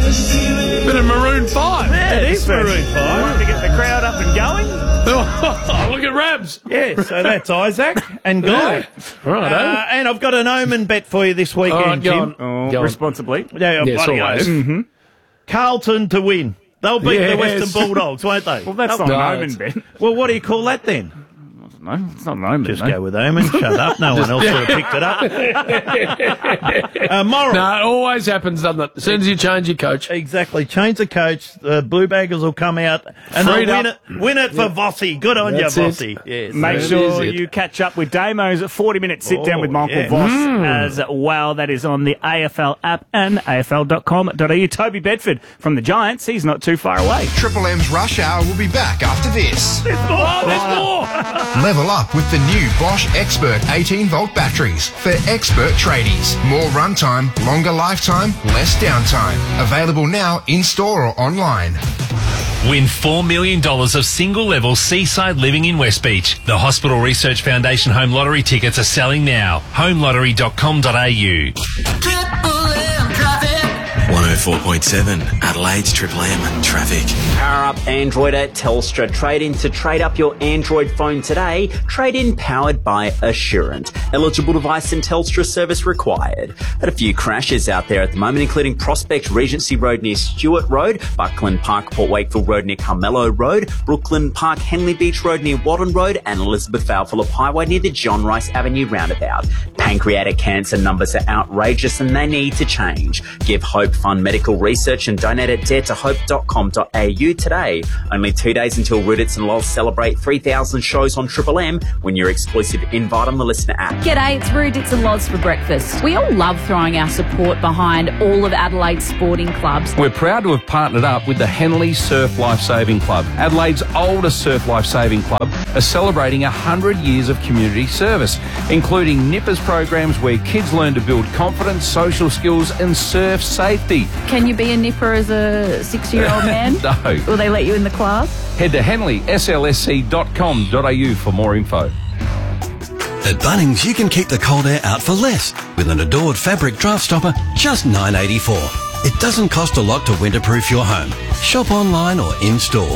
Bit of Maroon 5. Yeah, it is Maroon 5. To get the crowd up and going. Look at Rabs. Yeah, so that's Isaac and Guy. Right, and I've got an omen bet for you this weekend, Jim. Go on. Responsibly. Yeah, Yes, bloody always. oath. Mm-hmm. Carlton to win. They'll beat the Western Bulldogs, won't they? Well, that's not No, an omen, it's- Ben. Well, what do you call that then? No, it's not an omen. Just no. go with omen. Shut up. No one else would have picked it up. Moral. No, it always happens, doesn't it? As soon as you change your coach. Exactly. Change the coach. The Blue Baggers will come out and Freed they'll up. win it for Vossi. Good on you, That's it. Vossi. Yes. Make That sure is it. you catch up with Damo's 40-minute sit-down with Michael yeah. Voss as well. That is on the AFL app and afl.com.au. Toby Bedford from the Giants. He's not too far away. Triple M's Rush Hour will be back after this. There's more. Level up with the new Bosch Expert 18-volt batteries for expert tradies. More runtime, longer lifetime, less downtime. Available now in-store or online. Win $4 million of single-level seaside living in West Beach. The Hospital Research Foundation Home Lottery tickets are selling now. homelottery.com.au. 104.7 Adelaide's Triple M traffic. Power up Android at Telstra. Trade in to trade up your Android phone today. Trade in powered by Assurant. Eligible device and Telstra service required. Had a few crashes out there at the moment, including Prospect Regency Road near Stewart Road, Buckland Park Port Wakefield Road near Carmelo Road, Brooklyn Park Henley Beach Road near Wadden Road, and Elizabeth Vale Phillip Highway near the John Rice Avenue roundabout. Pancreatic cancer numbers are outrageous and they need to change. Give Hope Fund Medical Research and donate at daretohope.com.au today. Only 2 days until Ruditz and Lols celebrate 3,000 shows on Triple M when your exclusive invite on the listener app. G'day, it's Ruditz and Loz for breakfast. We all love throwing our support behind all of Adelaide's sporting clubs. We're proud to have partnered up with the Henley Surf Lifesaving Club. Adelaide's oldest surf lifesaving club are celebrating 100 years of community service, including Nippers programs where kids learn to build confidence, social skills and surf safety. Can you be a nipper as a 60-year-old man? No. Will they let you in the class? Head to henleyslsc.com.au for more info. At Bunnings, you can keep the cold air out for less with an Adored fabric draft stopper, just $9.84. It doesn't cost a lot to winterproof your home. Shop online or in-store.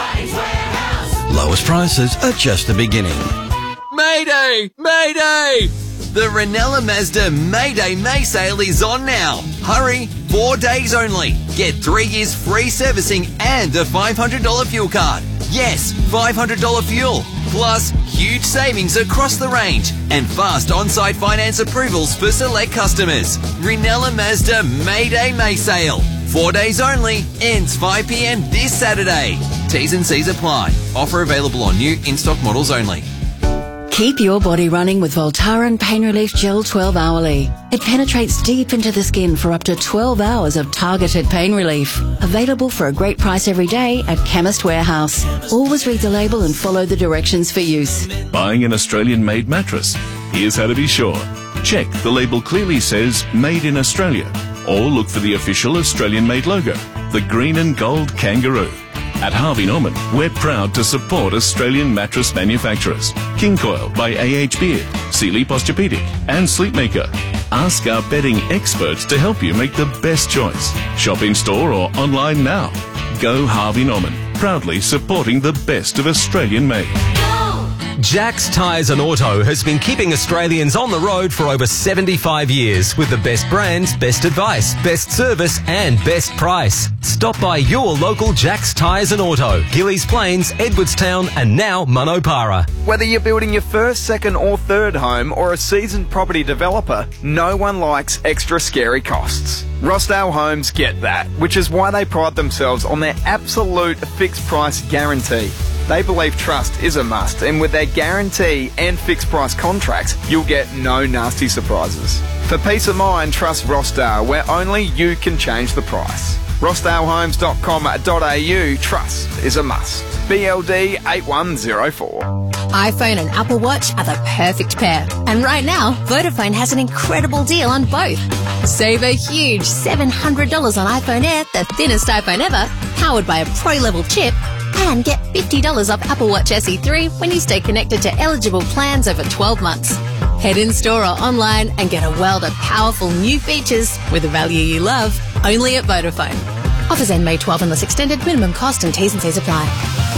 Lowest prices are just the beginning. Mayday! Mayday! The Ranella Mazda Mayday May sale is on now. Hurry, 4 days only. Get 3 years free servicing and a $500 fuel card. Yes, $500 fuel. Plus, huge savings across the range and fast on-site finance approvals for select customers. Ranella Mazda Mayday May sale. 4 days only. Ends 5 p.m. this Saturday. T's and C's apply. Offer available on new in-stock models only. Keep your body running with Voltaren Pain Relief Gel 12 hourly. It penetrates deep into the skin for up to 12 hours of targeted pain relief. Available for a great price every day at Chemist Warehouse. Always read the label and follow the directions for use. Buying an Australian-made mattress? Here's how to be sure. Check the label clearly says Made in Australia, or look for the official Australian-made logo, the green and gold kangaroo. At Harvey Norman, we're proud to support Australian mattress manufacturers. King Coil by A.H. Beard, Sealy Posturepedic and Sleepmaker. Ask our bedding experts to help you make the best choice. Shop in-store or online now. Go Harvey Norman, proudly supporting the best of Australian made. Jack's Tyres and Auto has been keeping Australians on the road for over 75 years with the best brands, best advice, best service and best price. Stop by your local Jack's Tyres and Auto, Gillies Plains, Edwardstown and now Monopara. Whether you're building your first, second or third home or a seasoned property developer, no one likes extra scary costs. Rossdale Homes get that, which is why they pride themselves on their absolute fixed price guarantee. They believe trust is a must, and with their guarantee and fixed price contracts, you'll get no nasty surprises. For peace of mind, trust Rossdale, where only you can change the price. rossdalehomes.com.au. Trust is a must. BLD 8104. iPhone and Apple Watch are the perfect pair. And right now, Vodafone has an incredible deal on both. Save a huge $700 on iPhone Air, the thinnest iPhone ever, powered by a pro-level chip, and get $50 off Apple Watch SE3 when you stay connected to eligible plans over 12 months. Head in store or online and get a world of powerful new features with a value you love, only at Vodafone. Offers end May 12 unless extended. Minimum cost and T's and C's apply.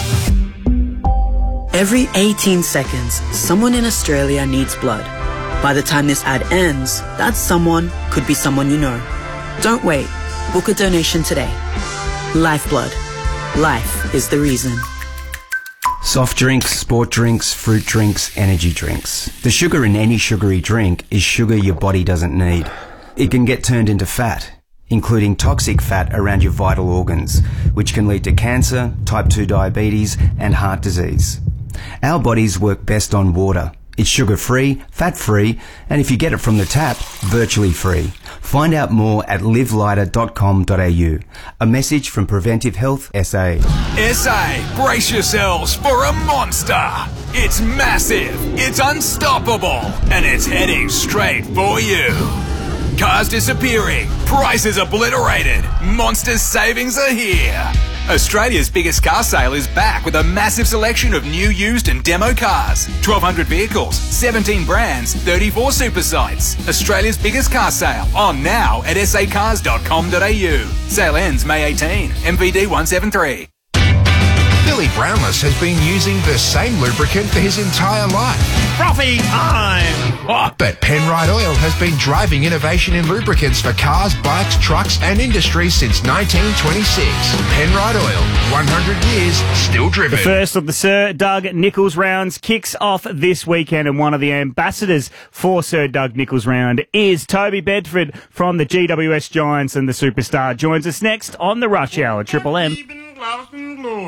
Every 18 seconds, someone in Australia needs blood. By the time this ad ends, that someone could be someone you know. Don't wait. Book a donation today. Lifeblood. Life is the reason. Soft drinks, sport drinks, fruit drinks, energy drinks. The sugar in any sugary drink is sugar your body doesn't need. It can get turned into fat, including toxic fat around your vital organs, which can lead to cancer, type 2 diabetes, and heart disease. Our bodies work best on water. It's sugar-free, fat-free, and if you get it from the tap, virtually free. Find out more at livelighter.com.au. A message from Preventive Health SA. SA, brace yourselves for a monster. It's massive, it's unstoppable, and it's heading straight for you. Cars disappearing, prices obliterated, monsters savings are here. Australia's biggest car sale is back with a massive selection of new, used and demo cars. 1,200 vehicles, 17 brands, 34 super sites. Australia's biggest car sale on now at sacars.com.au. Sale ends May 18. MVD 173. Billy Brownless has been using the same lubricant for his entire life. Frothy time! But Penrite Oil has been driving innovation in lubricants for cars, bikes, trucks and industry since 1926. Penrite Oil, 100 years, still driven. The first of the Sir Doug Nicholls rounds kicks off this weekend, and one of the ambassadors for Sir Doug Nicholls round is Toby Bedford from the GWS Giants, and the superstar joins us next on the Rush Hour Triple M.